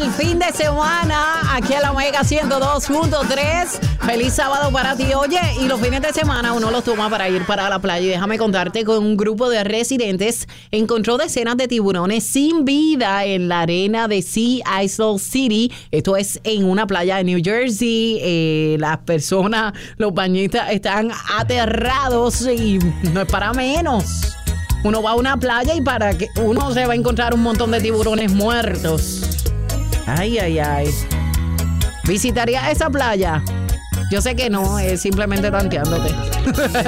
el fin de semana aquí en la Mega 102.3. Feliz sábado para ti. Oye, y los fines de semana uno los toma para ir para la playa. Y déjame contarte que un grupo de residentes encontró decenas de tiburones sin vida en la arena de Sea Isle City. Esto es en una playa de New Jersey. Las personas, los bañistas están aterrados y no es para menos. Uno va a una playa y para que uno se va a encontrar un montón de tiburones muertos. Ay, ay, ay. ¿Visitaría esa playa? Yo sé que no, es simplemente tanteándote.